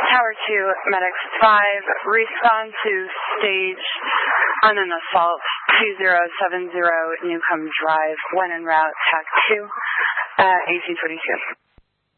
Tower 2, Medics 5, respond to stage on an assault 2070 Newcomb Drive, when en route, TAC 2, 1822.